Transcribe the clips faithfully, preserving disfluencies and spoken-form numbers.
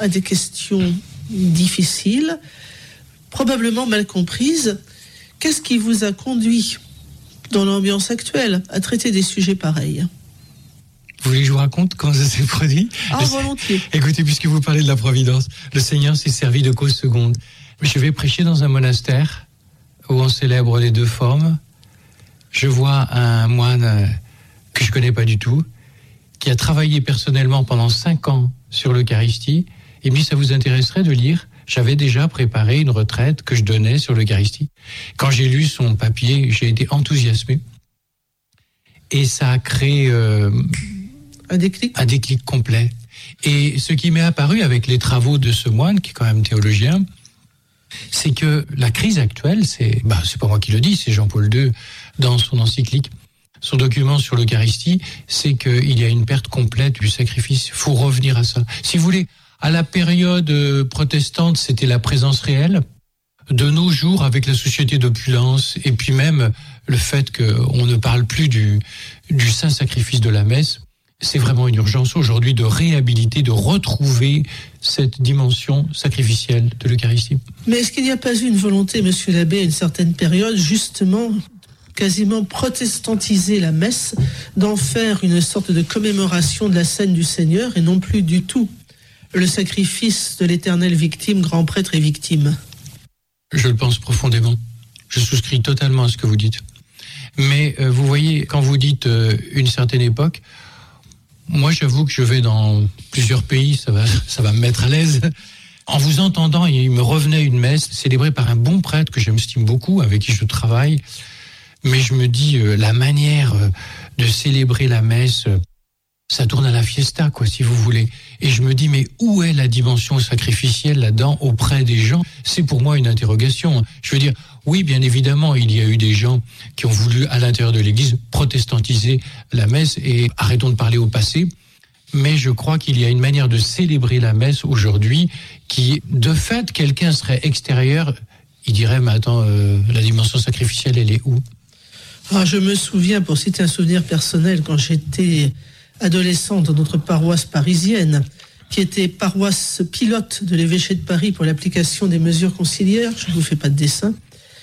à des questions difficiles, probablement mal comprises. Qu'est-ce qui vous a conduit, dans l'ambiance actuelle, à traiter des sujets pareils ? Vous voulez que je vous raconte comment ça s'est produit ? Ah, le... volontiers. Écoutez, puisque vous parlez de la Providence, le Seigneur s'est servi de cause seconde. Je vais prêcher dans un monastère où on célèbre les deux formes. Je vois un moine que je ne connais pas du tout, qui a travaillé personnellement pendant cinq ans sur l'Eucharistie. Et puis, ça vous intéresserait de lire ? J'avais déjà préparé une retraite que je donnais sur l'Eucharistie. Quand j'ai lu son papier, j'ai été enthousiasmé. Et ça a créé... Euh, Un déclic Un déclic complet. Et ce qui m'est apparu avec les travaux de ce moine, qui est quand même théologien, c'est que la crise actuelle, c'est, bah, c'est pas moi qui le dis, c'est Jean-Paul deux dans son encyclique, son document sur l'Eucharistie, c'est qu'il y a une perte complète du sacrifice. Il faut revenir à ça. Si vous voulez, à la période protestante, c'était la présence réelle. De nos jours, avec la société d'opulence, et puis même le fait qu'on ne parle plus du, du saint sacrifice de la messe, c'est vraiment une urgence aujourd'hui de réhabiliter, de retrouver cette dimension sacrificielle de l'Eucharistie. Mais est-ce qu'il n'y a pas eu une volonté, monsieur l'abbé, à une certaine période, justement, quasiment protestantiser la messe, d'en faire une sorte de commémoration de la scène du Seigneur, et non plus du tout le sacrifice de l'éternelle victime, grand prêtre et victime ? Je le pense profondément. Je souscris totalement à ce que vous dites. Mais euh, vous voyez, quand vous dites euh, une certaine époque, moi, j'avoue que je vais dans plusieurs pays, ça va, ça va me mettre à l'aise. En vous entendant, il me revenait une messe célébrée par un bon prêtre que j'estime beaucoup, avec qui je travaille. Mais je me dis, euh, la manière euh, de célébrer la messe, euh, ça tourne à la fiesta, quoi, si vous voulez. Et je me dis, mais où est la dimension sacrificielle là-dedans auprès des gens ? C'est pour moi une interrogation. Je veux dire, oui, bien évidemment, il y a eu des gens qui ont voulu, à l'intérieur de l'Église, protestantiser la messe, et arrêtons de parler au passé. Mais je crois qu'il y a une manière de célébrer la messe aujourd'hui qui, de fait, quelqu'un serait extérieur, il dirait, mais attends, euh, la dimension sacrificielle, elle est où ? Ah, je me souviens, pour citer un souvenir personnel, quand j'étais adolescente dans notre paroisse parisienne, qui était paroisse pilote de l'évêché de Paris pour l'application des mesures conciliaires, je ne vous fais pas de dessin,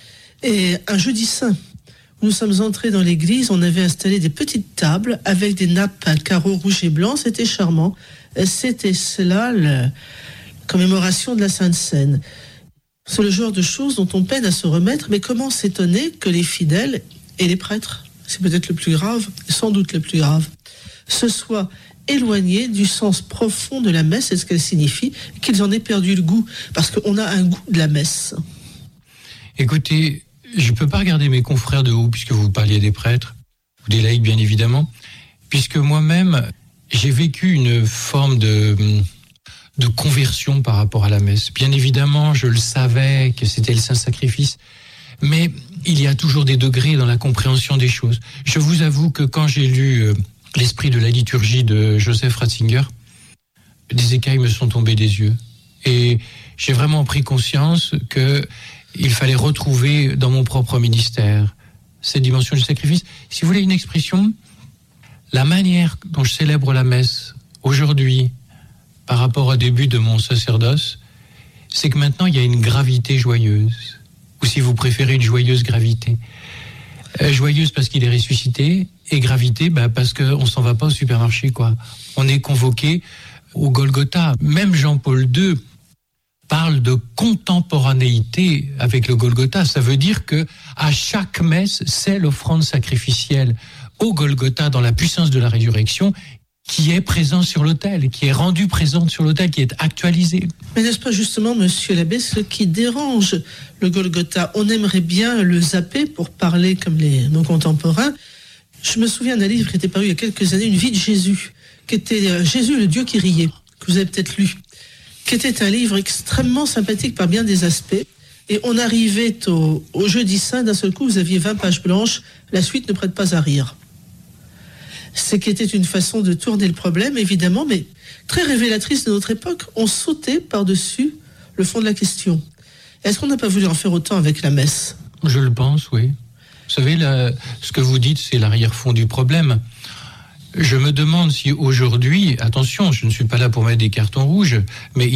et un jeudi saint, nous sommes entrés dans l'église, on avait installé des petites tables avec des nappes à carreaux rouges et blancs, c'était charmant. C'était cela, la commémoration de la Sainte Seine. C'est le genre de choses dont on peine à se remettre, mais comment s'étonner que les fidèles et les prêtres, c'est peut-être le plus grave, sans doute le plus grave, se soient éloignés du sens profond de la messe et de ce qu'elle signifie, qu'ils en aient perdu le goût, parce qu'on a un goût de la messe. Écoutez, je ne peux pas regarder mes confrères de haut, puisque vous parliez des prêtres, ou des laïcs bien évidemment, puisque moi-même, j'ai vécu une forme de, de conversion par rapport à la messe. Bien évidemment, je le savais que c'était le saint sacrifice, mais il y a toujours des degrés dans la compréhension des choses. Je vous avoue que quand j'ai lu euh, l'esprit de la liturgie de Joseph Ratzinger, des écailles me sont tombées des yeux. Et j'ai vraiment pris conscience qu'il fallait retrouver dans mon propre ministère cette dimension du sacrifice. Si vous voulez une expression, la manière dont je célèbre la messe aujourd'hui par rapport au début de mon sacerdoce, c'est que maintenant il y a une gravité joyeuse, ou si vous préférez une joyeuse gravité. Euh, joyeuse parce qu'il est ressuscité, et gravité bah, parce qu'on ne s'en va pas au supermarché, quoi. On est convoqué au Golgotha. Même Jean-Paul deux parle de contemporanéité avec le Golgotha. Ça veut dire que à chaque messe, c'est l'offrande sacrificielle au Golgotha, dans la puissance de la résurrection, qui est présent sur l'autel, qui est rendu présente sur l'autel, qui est actualisé. Mais n'est-ce pas justement, monsieur l'abbé, ce qui dérange le Golgotha ? On aimerait bien le zapper pour parler comme les, nos contemporains. Je me souviens d'un livre qui était paru il y a quelques années, Une vie de Jésus, qui était Jésus, le Dieu qui riait, que vous avez peut-être lu, qui était un livre extrêmement sympathique par bien des aspects. Et on arrivait au, au jeudi saint, d'un seul coup, vous aviez vingt pages blanches, la suite ne prête pas à rire. C'est qui était une façon de tourner le problème, évidemment, mais très révélatrice de notre époque. On sautait par-dessus le fond de la question. Est-ce qu'on n'a pas voulu en faire autant avec la messe ? Je le pense, oui. Vous savez, la, ce que vous dites, c'est l'arrière-fond du problème. Je me demande si aujourd'hui, attention, je ne suis pas là pour mettre des cartons rouges, mais